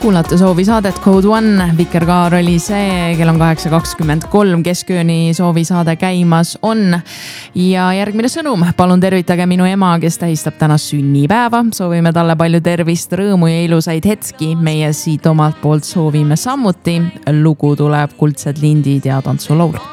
Kuulate soovisaadet Code One, Vikerkaar oli see, kell on 8.23, keskööni soovisaade käimas on. Ja järgmine sõnum, palun tervitage minu ema, kes tähistab täna sünnipäeva. Soovime talle palju tervist, rõõmu ja ilusaid hetki. Meie siit omalt poolt soovime sammuti. Lugu tuleb Kuldsed lindid ja tantsuloul.